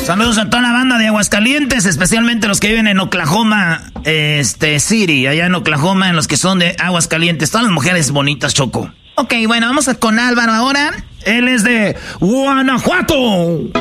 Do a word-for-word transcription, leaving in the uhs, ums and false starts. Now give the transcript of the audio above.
Saludos a toda la banda de Aguascalientes, especialmente los que viven en Oklahoma este, City, allá en Oklahoma, en los que son de Aguascalientes. Todas las mujeres bonitas, Choco. Ok, bueno, vamos a, con Álvaro ahora. Él es de Guanajuato.